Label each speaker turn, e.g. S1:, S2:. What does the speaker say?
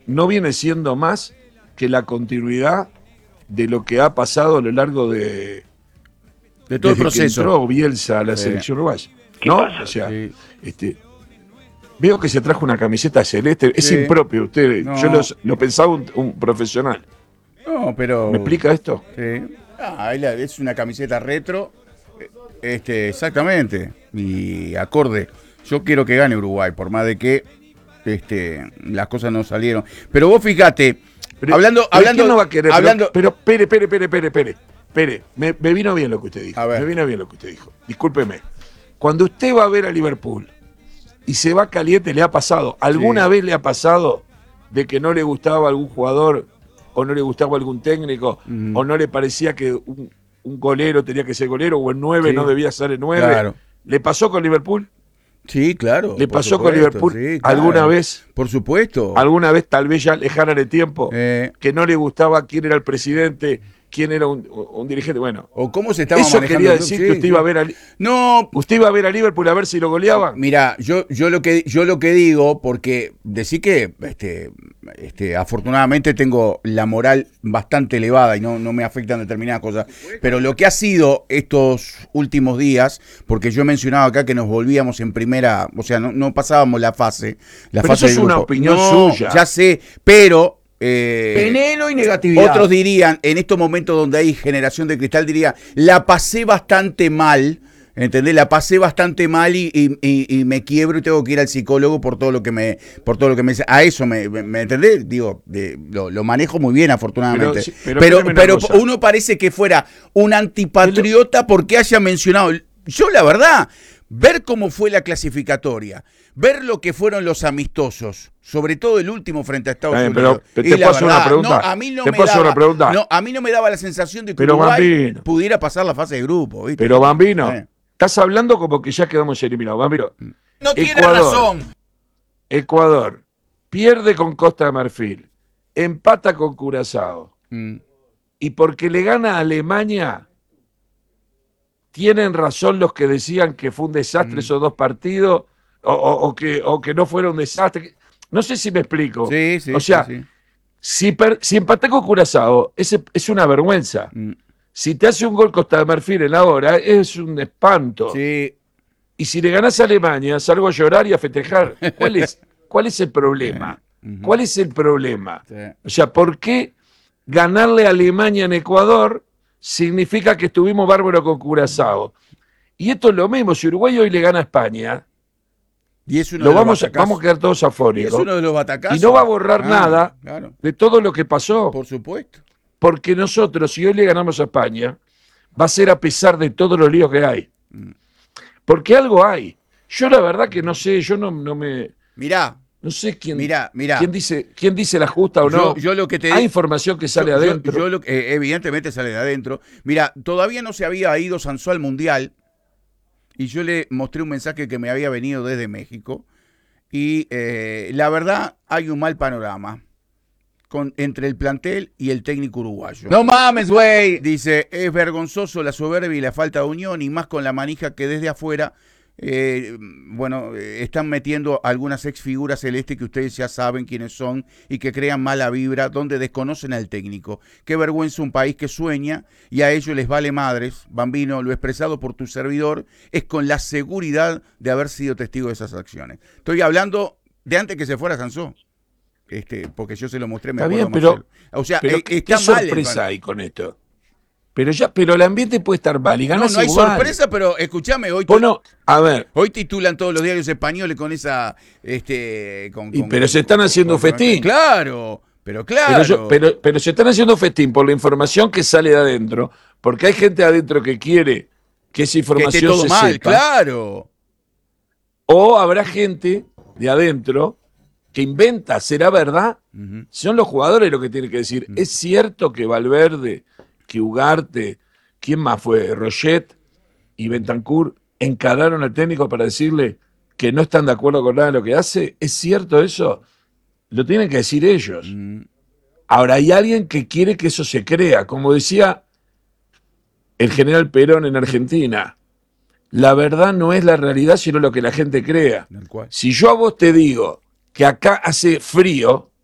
S1: no viene siendo más que la continuidad de lo que ha pasado a lo largo de
S2: todo el proceso.
S1: Que entró Bielsa a la selección uruguaya. ¿No?
S3: pasa?
S1: O sea, veo que se trajo una camiseta celeste, es impropio usted.
S2: No.
S1: Yo lo pensaba un profesional.
S2: No, pero...
S1: ¿Me explica esto?
S2: Sí. Es una camiseta retro. Exactamente. Y acorde. Yo quiero que gane Uruguay, por más de que las cosas no salieron. Pero vos fíjate, hablando,
S1: ¿quién no va a querer? Pero, espere. Me vino bien lo que usted dijo. Me vino bien lo que usted dijo. Discúlpeme. Cuando usted va a ver a Liverpool y se va caliente, ¿le ha pasado? ¿Alguna vez le ha pasado de que no le gustaba algún jugador o no le gustaba algún técnico o no le parecía que un golero tenía que ser golero o el 9 no debía ser el 9?
S2: Claro.
S1: ¿Le pasó con Liverpool?
S2: Sí, claro.
S1: ¿Le pasó con Liverpool alguna vez?
S2: Por supuesto.
S1: ¿Alguna vez, tal vez ya lejana en el tiempo, que no le gustaba quién era el presidente, quién era un dirigente? Bueno,
S2: o cómo se estaba
S1: eso
S2: manejando
S1: quería decir que usted iba a ver a usted iba a ver a Liverpool a ver si lo goleaban.
S2: Mira, yo lo que digo, porque decir que afortunadamente tengo la moral bastante elevada y no me afectan determinadas cosas, pero lo que ha sido estos últimos días, porque yo he mencionado acá que nos volvíamos en primera, o sea, no pasábamos la fase
S1: Pero eso es una opinión suya.
S2: Ya sé, pero
S3: veneno y negatividad.
S2: Otros dirían, en estos momentos donde hay generación de cristal, diría, la pasé bastante mal, ¿entendés? La pasé bastante mal y me quiebro y tengo que ir al psicólogo por todo lo que me dice. A eso me ¿entendés? Digo, lo manejo muy bien, afortunadamente. Pero uno parece que fuera un antipatriota porque haya mencionado. Yo, la verdad, ver cómo fue la clasificatoria, ver lo que fueron los amistosos, sobre todo el último frente a Estados Unidos.
S1: Pero te paso una pregunta.
S2: A mí no me daba la sensación de que Uruguay pudiera pasar la fase de grupo, ¿viste?
S1: Pero Bambino, estás hablando como que ya quedamos eliminados. Bambino,
S3: no tiene razón.
S1: Ecuador pierde con Costa de Marfil, empata con Curazao, y porque le gana a Alemania, tienen razón los que decían que fue un desastre esos dos partidos, o que no fueron un desastre. No sé si me explico.
S2: Sí,
S1: o sea, si empaté con Curazao, es una vergüenza. Si te hace un gol Costa de Marfil en la hora, es un espanto.
S2: Sí.
S1: Y si le ganás a Alemania, salgo a llorar y a festejar. ¿Cuál es el problema? ¿Cuál es el problema? O sea, ¿por qué ganarle a Alemania en Ecuador significa que estuvimos bárbaros con Curazao? Y esto es lo mismo. Si Uruguay hoy le gana a España,
S2: y es uno
S1: vamos a quedar todos afónicos.
S2: Y es uno de los batacazos.
S1: Y no va a borrar nada de todo lo que pasó.
S2: Por supuesto.
S1: Porque nosotros, si hoy le ganamos a España, va a ser a pesar de todos los líos que hay. Porque algo hay. Yo la verdad que no sé, yo no me...
S2: Mirá.
S1: No sé quién dice la justa o no.
S2: Yo lo que te
S1: hay información que sale adentro.
S2: Evidentemente sale de adentro. Mira, todavía no se había ido Sansó al Mundial. Y yo le mostré un mensaje que me había venido desde México. Y la verdad, hay un mal panorama entre el plantel y el técnico uruguayo.
S3: No mames, güey.
S2: Dice, es vergonzoso la soberbia y la falta de unión, y más con la manija que desde afuera, están metiendo algunas ex figuras celestes que ustedes ya saben quiénes son y que crean mala vibra, donde desconocen al técnico. Qué vergüenza un país que sueña y a ellos les vale madres. Bambino, lo expresado por tu servidor es con la seguridad de haber sido testigo de esas acciones. Estoy hablando de antes que se fuera Sansó. Porque yo se lo mostré, me
S1: está
S2: acuerdo.
S1: Bien, pero,
S2: o sea,
S1: pero
S2: está
S1: ¿qué sorpresa hay con esto? Pero el ambiente puede estar mal y ganas
S2: no hay
S1: igual.
S2: sorpresa, pero escúchame, hoy hoy titulan todos los diarios españoles con esa
S1: pero se están haciendo festín.
S2: Claro. Pero
S1: se están haciendo festín por la información que sale de adentro, porque hay gente adentro que quiere que esa información
S2: que esté todo
S1: se
S2: mal,
S1: sepa.
S2: claro.
S1: O habrá gente de adentro que inventa, ¿será verdad? Son los jugadores los que tienen que decir, ¿es cierto que Valverde, que Ugarte, ¿quién más fue? Roget y Bentancur encararon al técnico para decirle que no están de acuerdo con nada de lo que hace? ¿Es cierto eso? Lo tienen que decir ellos. Ahora, hay alguien que quiere que eso se crea. Como decía el general Perón en Argentina, la verdad no es la realidad, sino lo que la gente crea. Si yo a vos te digo que acá hace frío,